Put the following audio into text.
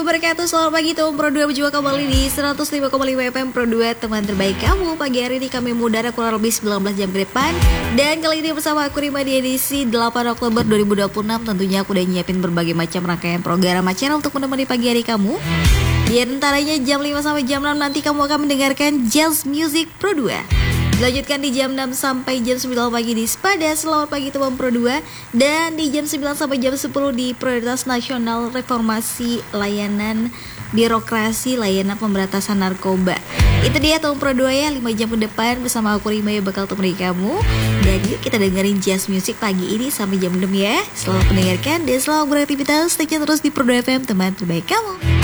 wabarakatuh. Selamat pagi teman Pro 2, berjumpa kembali di 105,5 FM Pro 2, teman terbaik kamu. Pagi hari ini kami mengudara kurang lebih 19 jam ke depan. Dan kali ini bersama aku Rima di edisi 8 Oktober 2026. Tentunya aku udah nyiapin berbagai macam rangkaian program acara untuk menemani pagi hari kamu. Di antaranya jam 5 sampai jam 6 nanti kamu akan mendengarkan Jazz Music Pro 2. Dilanjutkan di jam 6 sampai jam 9 pagi di Spada, selamat pagi teman Pro 2. Dan di jam 9 sampai jam 10 di Prioritas Nasional Reformasi Layanan Birokrasi Layanan Pemberantasan Narkoba. Itu dia teman Pro 2 ya, 5 jam ke depan bersama aku Rima yang bakal temani kamu. Dan yuk kita dengerin jazz music pagi ini sampai jam 6 ya. Selamat mendengarkan dan selamat beraktivitas. Stay tune terus di Pro 2 FM, teman terbaik kamu.